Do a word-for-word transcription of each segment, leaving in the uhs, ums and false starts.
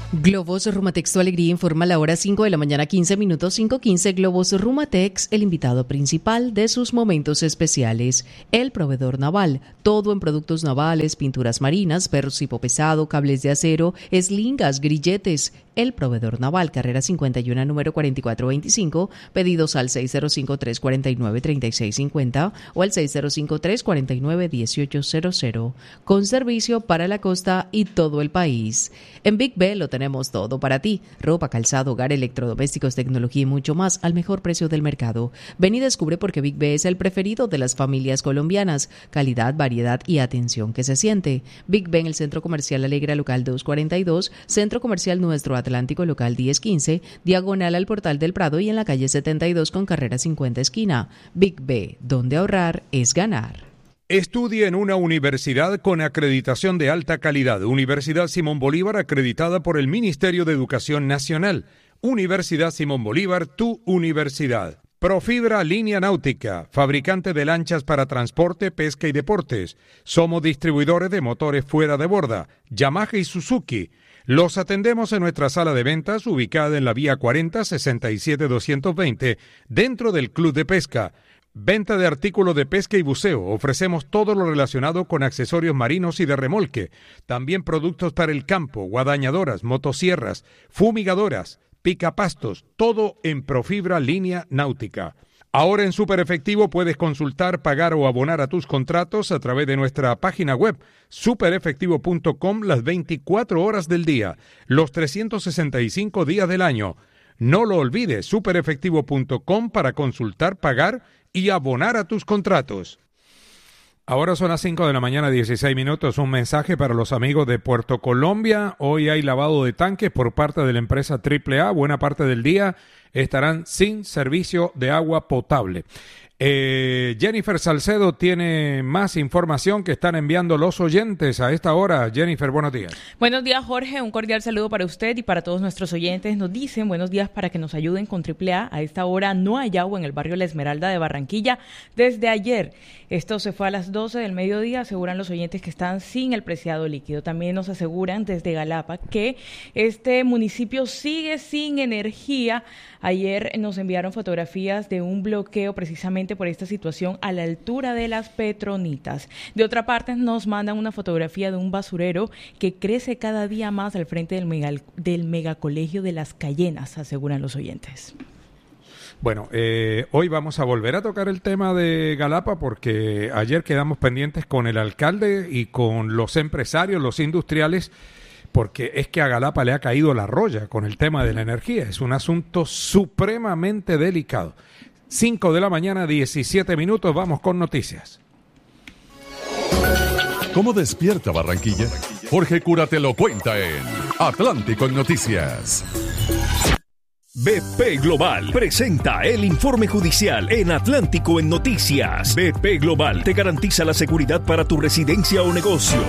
Globos Rumatex Tu Alegría informa a la hora cinco de la mañana, quince minutos, cinco quince. Globos Rumatex, el invitado principal de sus momentos especiales. El proveedor naval, todo en productos navales, pinturas marinas, perros tipo pesado, cables de acero, eslingas, grilletes. El proveedor naval, carrera cincuenta y uno, número cuarenta y cuatro veinticinco, pedidos al seis cero cinco, tres cuatro nueve, tres seis cinco cero o al seis cero cinco, tres cuatro nueve, uno ocho cero cero, con servicio para la costa y todo el país. En Big B lo tenemos todo para ti: ropa, calzado, hogar, electrodomésticos, tecnología y mucho más al mejor precio del mercado. Ven y descubre por qué Big B es el preferido de las familias colombianas. Calidad, variedad y atención que se siente. Big B en el Centro Comercial Alegra, local doscientos cuarenta y dos, Centro Comercial Nuestro Atlántico, local diez quince, diagonal al Portal del Prado y en la calle setenta y dos con carrera cincuenta esquina. Big B, donde ahorrar es ganar. Estudie en una universidad con acreditación de alta calidad. Universidad Simón Bolívar, acreditada por el Ministerio de Educación Nacional. Universidad Simón Bolívar, tu universidad. Profibra Línea Náutica, fabricante de lanchas para transporte, pesca y deportes. Somos distribuidores de motores fuera de borda, Yamaha y Suzuki. Los atendemos en nuestra sala de ventas, ubicada en la vía cuarenta, sesenta y siete doscientos veinte, dentro del Club de Pesca. Venta de artículos de pesca y buceo. Ofrecemos todo lo relacionado con accesorios marinos y de remolque. También productos para el campo, guadañadoras, motosierras, fumigadoras, picapastos, todo en Profibra Línea Náutica. Ahora en Super Efectivo puedes consultar, pagar o abonar a tus contratos a través de nuestra página web super efectivo punto com las veinticuatro horas del día, los trescientos sesenta y cinco días del año. No lo olvides, super efectivo punto com para consultar, pagar y abonar a tus contratos. Ahora son las cinco de la mañana, dieciséis minutos. Un mensaje para los amigos de Puerto Colombia. Hoy hay lavado de tanques por parte de la empresa Triple A. Buena parte del día estarán sin servicio de agua potable. Eh, Jennifer Salcedo tiene más información que están enviando los oyentes a esta hora. Jennifer, buenos días. Buenos días, Jorge. Un cordial saludo para usted y para todos nuestros oyentes. Nos dicen buenos días para que nos ayuden con Triple A. A esta hora no hay agua en el barrio La Esmeralda de Barranquilla desde ayer. Esto se fue a las doce del mediodía. Aseguran los oyentes que están sin el preciado líquido. También nos aseguran desde Galapa que este municipio sigue sin energía. Ayer nos enviaron fotografías de un bloqueo precisamente por esta situación a la altura de las Petronitas. De otra parte, nos mandan una fotografía de un basurero que crece cada día más al frente del, mega, del megacolegio de Las Cayenas, aseguran los oyentes. Bueno, eh, hoy vamos a volver a tocar el tema de Galapa porque ayer quedamos pendientes con el alcalde y con los empresarios, los industriales, porque es que a Galapa le ha caído la roya con el tema de la energía. Es un asunto supremamente delicado. cinco de la mañana, diecisiete minutos, vamos con noticias. ¿Cómo despierta Barranquilla? Jorge Cura te lo cuenta en Atlántico en Noticias. B P Global presenta el informe judicial en Atlántico en Noticias. B P Global te garantiza la seguridad para tu residencia o negocio.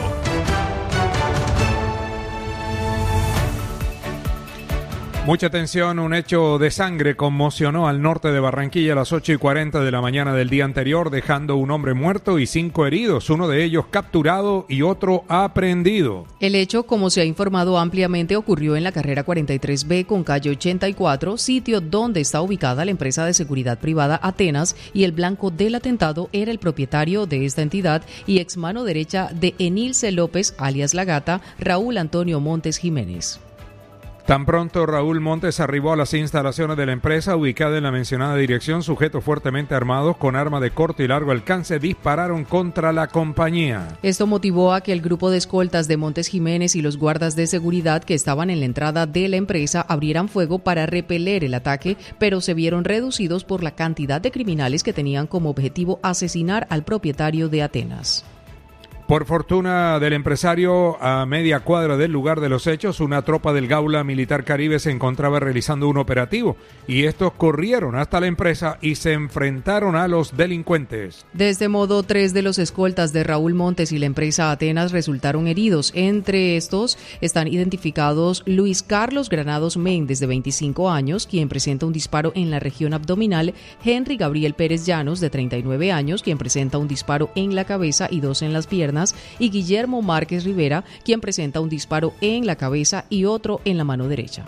Mucha atención, un hecho de sangre conmocionó al norte de Barranquilla a las ocho y cuarenta de la mañana del día anterior, dejando un hombre muerto y cinco heridos, uno de ellos capturado y otro aprehendido. El hecho, como se ha informado ampliamente, ocurrió en la carrera cuarenta y tres B con calle ochenta y cuatro, sitio donde está ubicada la empresa de seguridad privada Atenas, y el blanco del atentado era el propietario de esta entidad y ex mano derecha de Enilce López, alias La Gata, Raúl Antonio Montes Jiménez. Tan pronto Raúl Montes arribó a las instalaciones de la empresa ubicada en la mencionada dirección, sujetos fuertemente armados con arma de corto y largo alcance dispararon contra la compañía. Esto motivó a que el grupo de escoltas de Montes Jiménez y los guardas de seguridad que estaban en la entrada de la empresa abrieran fuego para repeler el ataque, pero se vieron reducidos por la cantidad de criminales que tenían como objetivo asesinar al propietario de Atenas. Por fortuna del empresario, a media cuadra del lugar de los hechos, una tropa del Gaula Militar Caribe se encontraba realizando un operativo y estos corrieron hasta la empresa y se enfrentaron a los delincuentes. De este modo, tres de los escoltas de Raúl Montes y la empresa Atenas resultaron heridos. Entre estos están identificados Luis Carlos Granados Méndez, de veinticinco años, quien presenta un disparo en la región abdominal, Henry Gabriel Pérez Llanos, de treinta y nueve años, quien presenta un disparo en la cabeza y dos en las piernas, piernas, y Guillermo Márquez Rivera, quien presenta un disparo en la cabeza y otro en la mano derecha.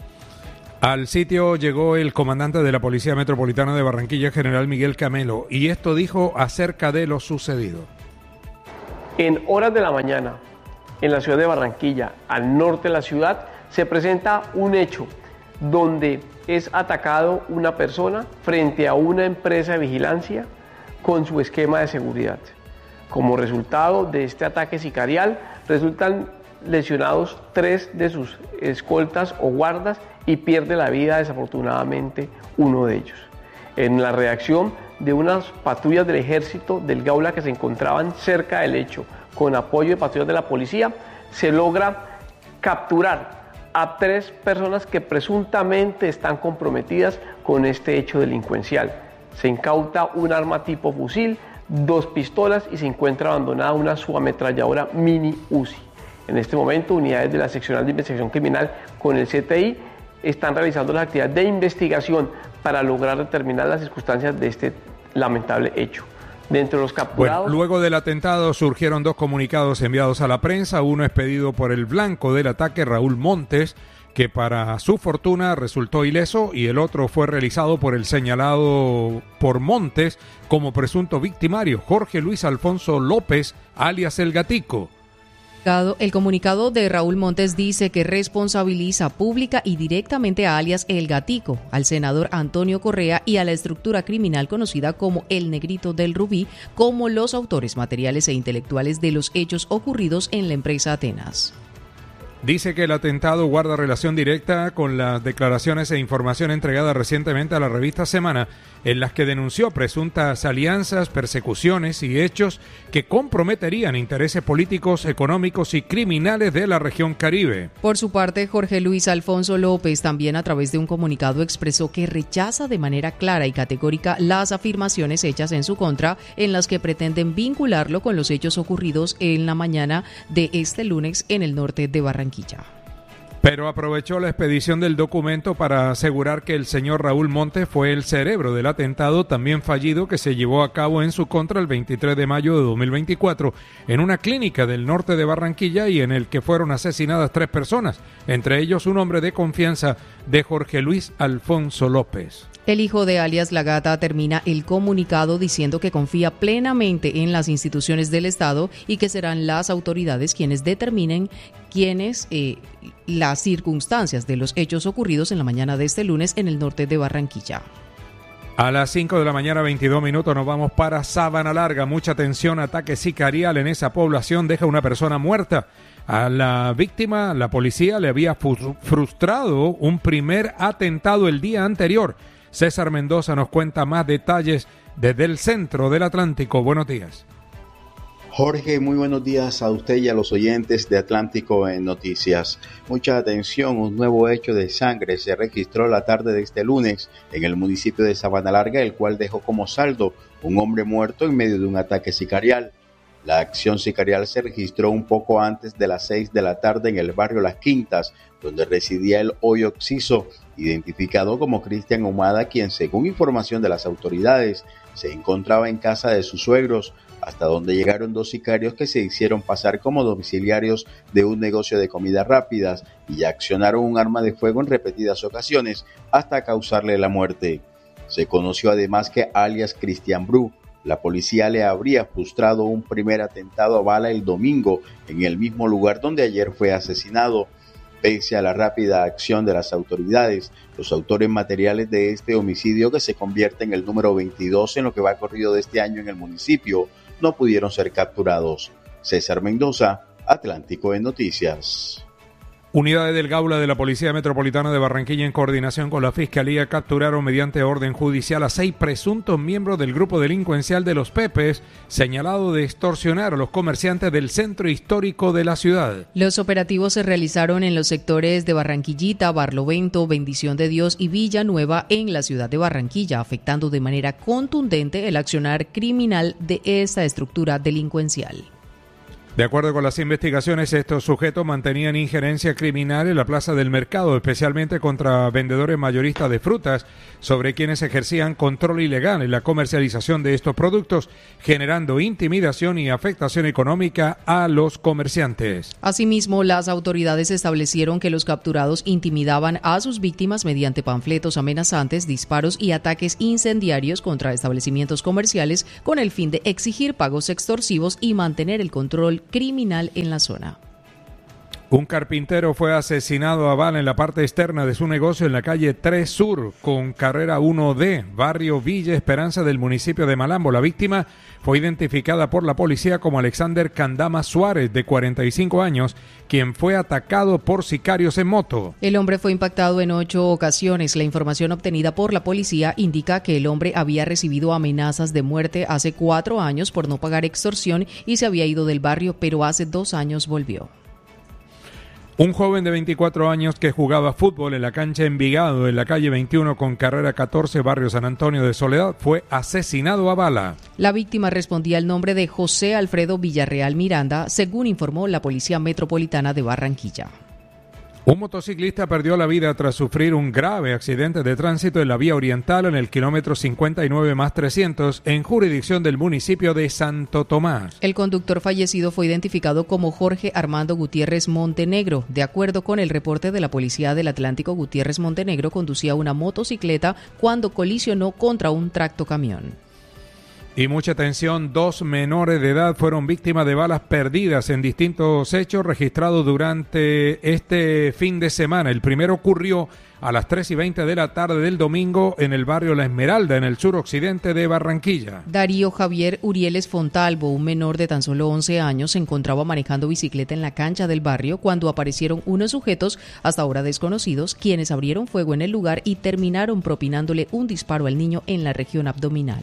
Al sitio llegó el comandante de la Policía Metropolitana de Barranquilla, general Miguel Camelo, y esto dijo acerca de lo sucedido. En horas de la mañana, en la ciudad de Barranquilla, al norte de la ciudad, se presenta un hecho donde es atacado una persona frente a una empresa de vigilancia con su esquema de seguridad. Como resultado de este ataque sicarial, resultan lesionados tres de sus escoltas o guardas y pierde la vida desafortunadamente uno de ellos. En la reacción de unas patrullas del ejército del Gaula que se encontraban cerca del hecho, con apoyo de patrullas de la policía, se logra capturar a tres personas que presuntamente están comprometidas con este hecho delincuencial. Se incauta un arma tipo fusil, dos pistolas y se encuentra abandonada una subametralladora mini Uzi. En este momento, unidades de la Seccional de Investigación Criminal con el C T I están realizando las actividades de investigación para lograr determinar las circunstancias de este lamentable hecho. Dentro de los capturados... Bueno, luego del atentado surgieron dos comunicados enviados a la prensa. Uno es pedido por el blanco del ataque, Raúl Montes, que para su fortuna resultó ileso, y el otro fue realizado por el señalado por Montes como presunto victimario, Jorge Luis Alfonso López, alias El Gatico. El comunicado de Raúl Montes dice que responsabiliza pública y directamente a alias El Gatico, al senador Antonio Correa y a la estructura criminal conocida como El Negrito del Rubí como los autores materiales e intelectuales de los hechos ocurridos en la empresa Atenas. Dice que el atentado guarda relación directa con las declaraciones e información entregada recientemente a la revista Semana, en las que denunció presuntas alianzas, persecuciones y hechos que comprometerían intereses políticos, económicos y criminales de la región Caribe. Por su parte, Jorge Luis Alfonso López también a través de un comunicado expresó que rechaza de manera clara y categórica las afirmaciones hechas en su contra en las que pretenden vincularlo con los hechos ocurridos en la mañana de este lunes en el norte de Barranquilla. Pero aprovechó la expedición del documento para asegurar que el señor Raúl Montes fue el cerebro del atentado también fallido que se llevó a cabo en su contra el veintitrés de mayo de dos mil veinticuatro en una clínica del norte de Barranquilla y en el que fueron asesinadas tres personas, entre ellos un hombre de confianza de Jorge Luis Alfonso López. El hijo de alias La Gata termina el comunicado diciendo que confía plenamente en las instituciones del Estado y que serán las autoridades quienes determinen quiénes eh, las circunstancias de los hechos ocurridos en la mañana de este lunes en el norte de Barranquilla. A las cinco de la mañana, veintidós minutos, nos vamos para Sabana Larga. Mucha atención, ataque sicarial en esa población deja una persona muerta. A la víctima, la policía le había frustrado un primer atentado el día anterior. César Mendoza nos cuenta más detalles desde el centro del Atlántico. Buenos días. Jorge, muy buenos días a usted y a los oyentes de Atlántico en Noticias. Mucha atención, un nuevo hecho de sangre se registró la tarde de este lunes en el municipio de Sabana Larga, el cual dejó como saldo un hombre muerto en medio de un ataque sicarial. La acción sicarial se registró un poco antes de las seis de la tarde en el barrio Las Quintas, donde residía el hoy occiso, identificado como Cristian Humada, quien, según información de las autoridades, se encontraba en casa de sus suegros, hasta donde llegaron dos sicarios que se hicieron pasar como domiciliarios de un negocio de comidas rápidas y accionaron un arma de fuego en repetidas ocasiones hasta causarle la muerte. Se conoció además que alias Cristian Bru, la policía le habría frustrado un primer atentado a bala el domingo en el mismo lugar donde ayer fue asesinado. Pese a la rápida acción de las autoridades, los autores materiales de este homicidio, que se convierte en el número veintidós en lo que va corrido de este año en el municipio, no pudieron ser capturados. César Mendoza, Atlántico en Noticias. Unidades del Gaula de la Policía Metropolitana de Barranquilla, en coordinación con la Fiscalía, capturaron mediante orden judicial a seis presuntos miembros del grupo delincuencial de los Pepes, señalado de extorsionar a los comerciantes del centro histórico de la ciudad. Los operativos se realizaron en los sectores de Barranquillita, Barlovento, Bendición de Dios y Villanueva en la ciudad de Barranquilla, afectando de manera contundente el accionar criminal de esta estructura delincuencial. De acuerdo con las investigaciones, estos sujetos mantenían injerencia criminal en la plaza del mercado, especialmente contra vendedores mayoristas de frutas, sobre quienes ejercían control ilegal en la comercialización de estos productos, generando intimidación y afectación económica a los comerciantes. Asimismo, las autoridades establecieron que los capturados intimidaban a sus víctimas mediante panfletos amenazantes, disparos y ataques incendiarios contra establecimientos comerciales con el fin de exigir pagos extorsivos y mantener el control criminal en la zona. Un carpintero fue asesinado a bala en la parte externa de su negocio en la calle tres Sur, con carrera uno D, barrio Villa Esperanza del municipio de Malambo. La víctima fue identificada por la policía como Alexander Candama Suárez, de cuarenta y cinco años, quien fue atacado por sicarios en moto. El hombre fue impactado en ocho ocasiones. La información obtenida por la policía indica que el hombre había recibido amenazas de muerte hace cuatro años por no pagar extorsión y se había ido del barrio, pero hace dos años volvió. Un joven de veinticuatro años que jugaba fútbol en la cancha Envigado, en la calle veintiuno con carrera catorce, barrio San Antonio de Soledad, fue asesinado a bala. La víctima respondía al nombre de José Alfredo Villarreal Miranda, según informó la Policía Metropolitana de Barranquilla. Un motociclista perdió la vida tras sufrir un grave accidente de tránsito en la vía oriental en el kilómetro cincuenta y nueve más trescientos en jurisdicción del municipio de Santo Tomás. El conductor fallecido fue identificado como Jorge Armando Gutiérrez Montenegro. De acuerdo con el reporte de la Policía del Atlántico, Gutiérrez Montenegro conducía una motocicleta cuando colisionó contra un tractocamión. Y mucha atención, dos menores de edad fueron víctimas de balas perdidas en distintos hechos registrados durante este fin de semana. El primero ocurrió a las tres y veinte de la tarde del domingo en el barrio La Esmeralda, en el suroccidente de Barranquilla. Darío Javier Urieles Fontalvo, un menor de tan solo once años, se encontraba manejando bicicleta en la cancha del barrio cuando aparecieron unos sujetos, hasta ahora desconocidos, quienes abrieron fuego en el lugar y terminaron propinándole un disparo al niño en la región abdominal.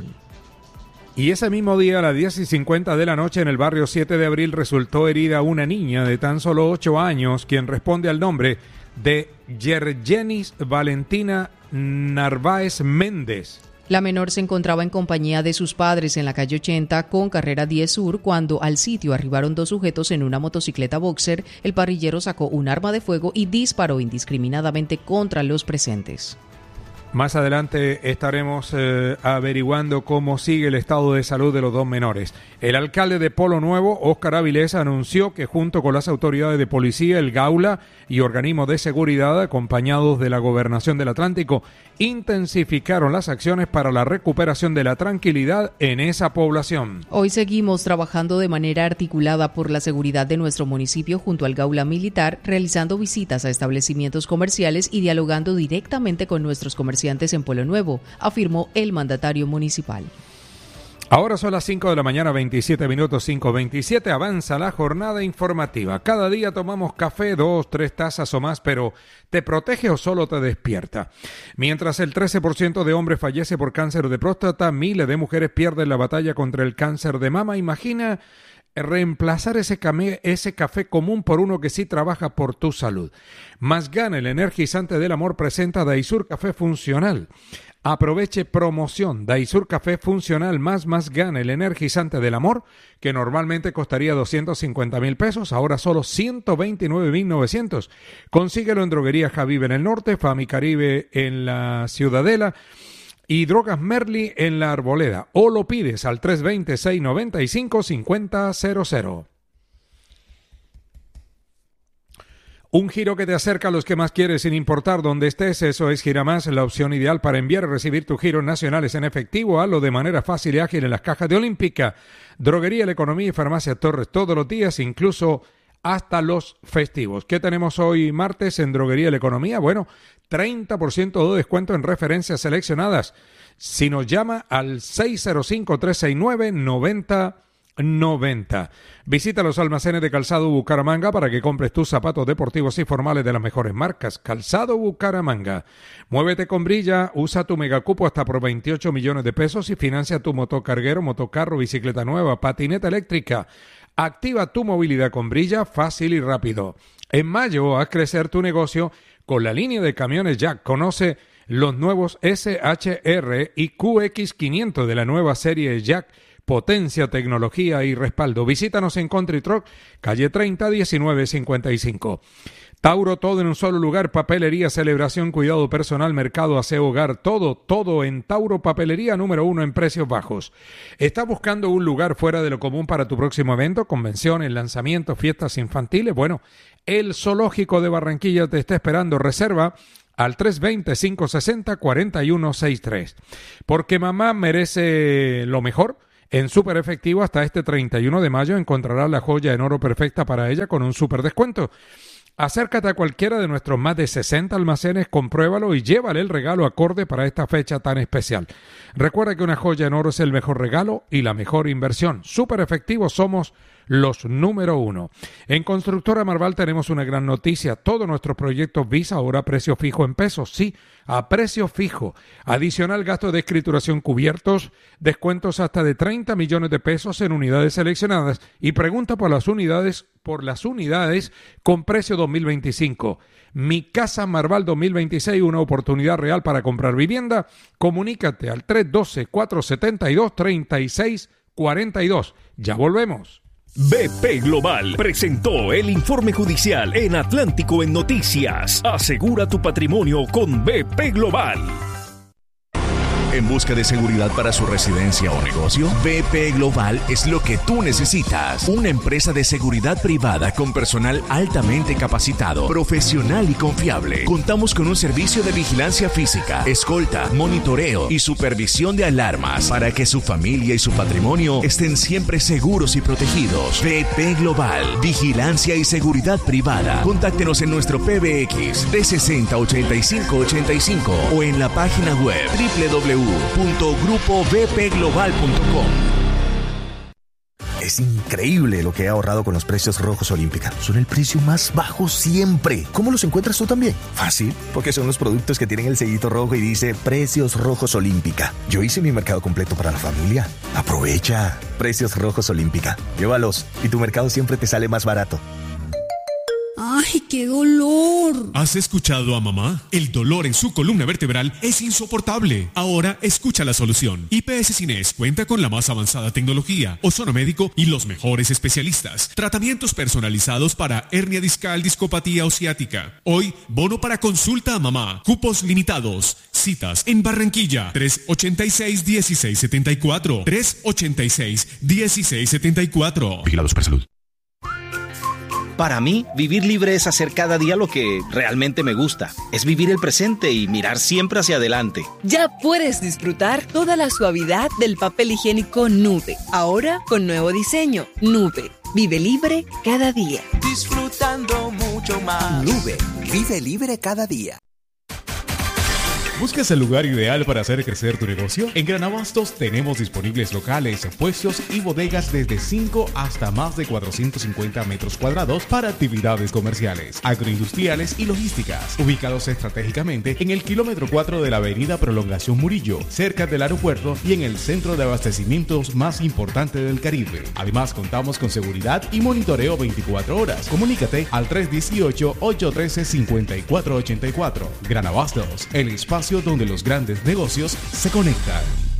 Y ese mismo día, a las diez y cincuenta de la noche, en el barrio siete de abril, resultó herida una niña de tan solo ocho años, quien responde al nombre de Yergenis Valentina Narváez Méndez. La menor se encontraba en compañía de sus padres en la calle ochenta con carrera diez Sur cuando al sitio arribaron dos sujetos en una motocicleta boxer. El parrillero sacó un arma de fuego y disparó indiscriminadamente contra los presentes. Más adelante estaremos eh, averiguando cómo sigue el estado de salud de los dos menores. El alcalde de Polo Nuevo, Óscar Avilés, anunció que junto con las autoridades de policía, el Gaula y organismos de seguridad, acompañados de la Gobernación del Atlántico, intensificaron las acciones para la recuperación de la tranquilidad en esa población. Hoy seguimos trabajando de manera articulada por la seguridad de nuestro municipio junto al Gaula Militar, realizando visitas a establecimientos comerciales y dialogando directamente con nuestros comerciantes en Pueblo Nuevo, afirmó el mandatario municipal. Ahora son las cinco de la mañana, veintisiete minutos, cinco veintisiete, avanza la jornada informativa. Cada día tomamos café, dos, tres tazas o más, pero ¿te protege o solo te despierta? Mientras el trece por ciento de hombres fallece por cáncer de próstata, miles de mujeres pierden la batalla contra el cáncer de mama. Imagina reemplazar ese café, ese café común por uno que sí trabaja por tu salud. Más Gana, el energizante del amor, presenta Daisur Café Funcional. Aproveche promoción. Daisur Café Funcional más Más Gana, el energizante del amor, que normalmente costaría doscientos cincuenta mil pesos, ahora solo ciento veintinueve mil novecientos. Consíguelo en Droguería Javib en el norte, Fami Caribe en la Ciudadela y Drogas Merli en la Arboleda. O lo pides al tres dos cero, seis nueve cinco, cinco cero cero cero. Un giro que te acerca a los que más quieres sin importar dónde estés. Eso es Giramás, la opción ideal para enviar y recibir tus giros nacionales en efectivo. Hazlo de manera fácil y ágil en las cajas de Olímpica, Droguería La Economía y Farmacia Torres todos los días, incluso hasta los festivos. ¿Qué tenemos hoy martes en Droguería La Economía? Bueno, treinta por ciento de descuento en referencias seleccionadas. Si nos llama al seis cero cinco, tres seis nueve, nueve cero noventa. Visita los almacenes de Calzado Bucaramanga para que compres tus zapatos deportivos y formales de las mejores marcas. Calzado Bucaramanga. Muévete con Brilla, usa tu megacupo hasta por veintiocho millones de pesos y financia tu motocarguero, motocarro, bicicleta nueva, patineta eléctrica. Activa tu movilidad con Brilla, fácil y rápido. En mayo, haz crecer tu negocio con la línea de camiones Jack. Conoce los nuevos S H R y Q X quinientos de la nueva serie Jack potencia, tecnología y respaldo. Visítanos en Country Truck, calle treinta, diecinueve cincuenta y cinco. Tauro, todo en un solo lugar, papelería, celebración, cuidado personal, mercado, aseo, hogar, todo, todo en Tauro Papelería, número uno en precios bajos. ¿Estás buscando un lugar fuera de lo común para tu próximo evento, convenciones, lanzamientos, fiestas infantiles? Bueno, el Zoológico de Barranquilla te está esperando. Reserva al tres dos cero, cinco seis cero, cuatro uno seis tres. Porque mamá merece lo mejor. En Super Efectivo hasta este treinta y uno de mayo encontrarás la joya en oro perfecta para ella con un super descuento. Acércate a cualquiera de nuestros más de sesenta almacenes, compruébalo y llévale el regalo acorde para esta fecha tan especial. Recuerda que una joya en oro es el mejor regalo y la mejor inversión. Súper efectivos, somos los número uno. En Constructora Marval tenemos una gran noticia. Todos nuestros proyectos Visa ahora a precio fijo en pesos. Sí, a precio fijo. Adicional gasto de escrituración cubiertos, descuentos hasta de treinta millones de pesos en unidades seleccionadas y pregunta por las unidades por las unidades con precio dos mil veinticinco. Mi Casa Marval dos mil veintiséis, una oportunidad real para comprar vivienda. Comunícate al tres uno dos, cuatro siete dos, tres seis cuatro dos. Ya volvemos. B P Global presentó el informe judicial en Atlántico en Noticias. Asegura tu patrimonio con B P Global. ¿En busca de seguridad para su residencia o negocio? B P Global es lo que tú necesitas. Una empresa de seguridad privada con personal altamente capacitado, profesional y confiable. Contamos con un servicio de vigilancia física, escolta, monitoreo y supervisión de alarmas para que su familia y su patrimonio estén siempre seguros y protegidos. B P Global, vigilancia y seguridad privada. Contáctenos en nuestro P B X trescientos sesenta, ochenta y cinco ochenta y cinco o en la página web doble u doble u doble u punto grupo b p global punto com. Es increíble lo que he ahorrado con los precios rojos Olímpica. Son el precio más bajo siempre. ¿Cómo los encuentras tú también? Fácil, porque son los productos que tienen el sellito rojo y dice Precios Rojos Olímpica. Yo hice mi mercado completo para la familia. Aprovecha. Precios Rojos Olímpica. Llévalos y tu mercado siempre te sale más barato. ¡Ay, qué dolor! ¿Has escuchado a mamá? El dolor en su columna vertebral es insoportable. Ahora escucha la solución. I P S Cines cuenta con la más avanzada tecnología, ozono médico y los mejores especialistas. Tratamientos personalizados para hernia discal, discopatía o ciática. Hoy, bono para consulta a mamá. Cupos limitados. Citas en Barranquilla. tres ochenta y seis, dieciséis setenta y cuatro. tres ochenta y seis, dieciséis setenta y cuatro. Vigilado Supersalud. Para mí, vivir libre es hacer cada día lo que realmente me gusta. Es vivir el presente y mirar siempre hacia adelante. Ya puedes disfrutar toda la suavidad del papel higiénico Nube. Ahora con nuevo diseño. Nube. Vive libre cada día. Disfrutando mucho más. Nube. Vive libre cada día. ¿Buscas el lugar ideal para hacer crecer tu negocio? En Gran Abastos tenemos disponibles locales, puestos y bodegas desde cinco hasta más de cuatrocientos cincuenta metros cuadrados para actividades comerciales, agroindustriales y logísticas, ubicados estratégicamente en el kilómetro cuatro de la avenida Prolongación Murillo, cerca del aeropuerto y en el centro de abastecimientos más importante del Caribe. Además, contamos con seguridad y monitoreo veinticuatro horas. Comunícate al tres uno ocho, ocho uno tres, cinco cuatro ocho cuatro. Gran Abastos, el espacio donde los grandes negocios se conectan.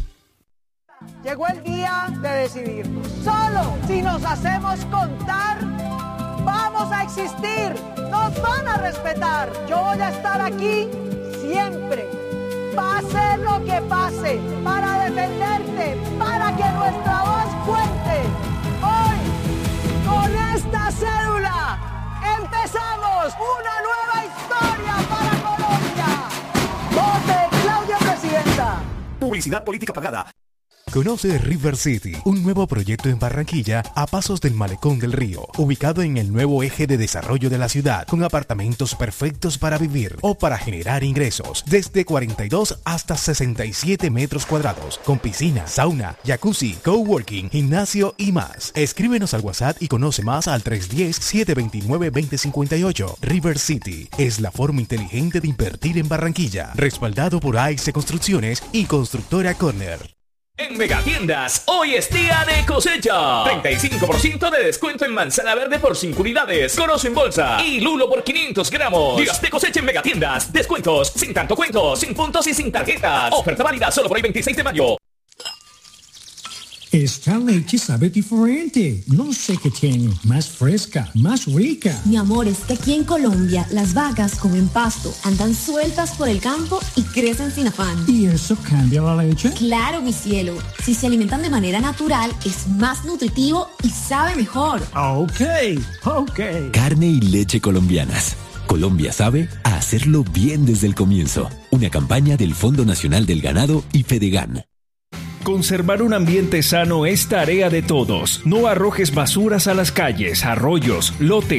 Llegó el día de decidir. Solo si nos hacemos contar, vamos a existir. Nos van a respetar. Yo voy a estar aquí siempre. Pase lo que pase, para defenderte, para que nuestra voz cuente. Hoy, con esta cédula, empezamos una nueva historia para Colombia. ¡Vote Claudia Presidenta! Publicidad política pagada. Conoce River City, un nuevo proyecto en Barranquilla a pasos del Malecón del Río, ubicado en el nuevo eje de desarrollo de la ciudad, con apartamentos perfectos para vivir o para generar ingresos, desde cuarenta y dos hasta sesenta y siete metros cuadrados, con piscina, sauna, jacuzzi, coworking, gimnasio y más. Escríbenos al WhatsApp y conoce más al tres uno cero, siete dos nueve, dos cero cinco ocho. River City es la forma inteligente de invertir en Barranquilla, respaldado por A I C E Construcciones y Constructora Corner. En Megatiendas, hoy es día de cosecha. treinta y cinco por ciento de descuento en manzana verde por cinco unidades, Corozo en bolsa y Lulo por quinientos gramos. Días de cosecha en Megatiendas. Descuentos sin tanto cuento, sin puntos y sin tarjetas. Oferta válida solo por el veintiséis de mayo. Esta leche sabe diferente. No sé qué tiene. Más fresca, más rica. Mi amor, es que aquí en Colombia las vacas comen pasto, andan sueltas por el campo y crecen sin afán. ¿Y eso cambia la leche? Claro, mi cielo. Si se alimentan de manera natural, es más nutritivo y sabe mejor. Ok, ok. Carne y leche colombianas. Colombia sabe a hacerlo bien desde el comienzo. Una campaña del Fondo Nacional del Ganado y Fedegan. Conservar un ambiente sano es tarea de todos. No arrojes basuras a las calles, arroyos, lotes